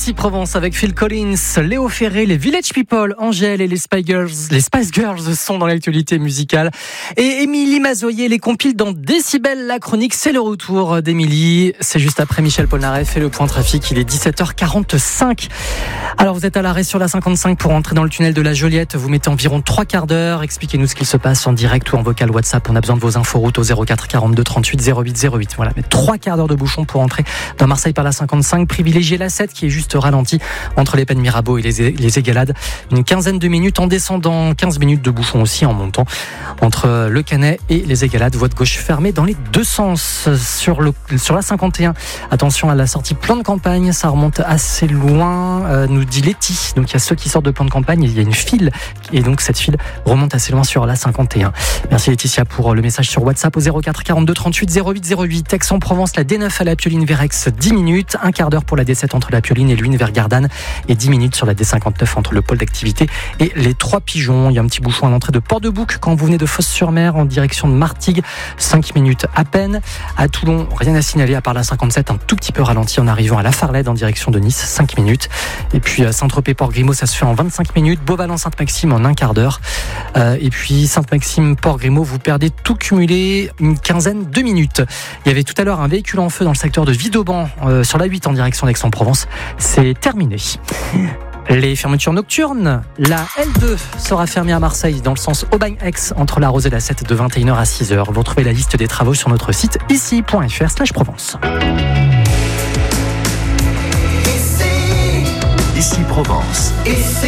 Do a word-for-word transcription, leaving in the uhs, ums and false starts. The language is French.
Ici Provence avec Phil Collins, Léo Ferré, les Village People, Angèle et les Spice Girls. Les Spice Girls sont dans l'actualité musicale. Et Émilie Mazoyer les compile dans Décibel, la chronique. C'est le retour d'Émilie. C'est juste après Michel Polnareff et le point trafic. Il est dix-sept heures quarante-cinq. Alors vous êtes à l'arrêt sur la cinquante-cinq pour entrer dans le tunnel de la Joliette. Vous mettez environ trois quarts d'heure. Expliquez-nous ce qu'il se passe en direct ou en vocal WhatsApp. On a besoin de vos infos routes au zéro quatre quarante-deux trente-huit zéro huit zéro huit. Voilà, mais trois quarts d'heure de bouchon pour entrer dans Marseille par la cinquante-cinq. Privilégiez la sept qui est juste ralenti entre les Pennes Mirabeau et les, les Égalades. Une quinzaine de minutes en descendant, quinze minutes de bouchon aussi en montant entre le Canet et les Égalades. Voie de gauche fermée dans les deux sens. Sur, le, sur la cinquante et un, attention à la sortie plan de campagne, ça remonte assez loin, euh, nous dit Letty. Donc il y a ceux qui sortent de plan de campagne, il y a une file et donc cette file remonte assez loin sur la cinquante et un. Merci Laetitia pour le message sur WhatsApp au zéro quatre quarante-deux trente-huit zéro huit zéro huit. Aix-en-Provence, la D neuf à la Pioline vers Aix, dix minutes, un quart d'heure pour la D sept entre la Pioline et Luynes vers Gardanne et dix minutes sur la D cinquante-neuf entre le pôle d'activité et les Trois Pigeons. Il y a un petit bouchon à l'entrée de Port-de-Bouc quand vous venez de Fos-sur-Mer en direction de Martigues, cinq minutes à peine. À Toulon, rien à signaler à part la cinquante-sept, un tout petit peu ralenti en arrivant à la Farlède en direction de Nice, cinq minutes. Et puis Saint-Tropez-Port-Grimaud, ça se fait en vingt-cinq minutes. Beauvalin-Sainte-Maxime en un quart d'heure. Euh, et puis Sainte-Maxime-Port-Grimaud, vous perdez tout cumulé une quinzaine de minutes. Il y avait tout à l'heure un véhicule en feu dans le secteur de Vidauban euh, sur la huit en direction d'Aix-en-Provence. C'est terminé. Les fermetures nocturnes, la L deux sera fermée à Marseille dans le sens Aubagne-Aix entre la Rose et la sept de vingt et une heures à six heures. Vous retrouvez la liste des travaux sur notre site ici point f r slash Provence. Ici Provence.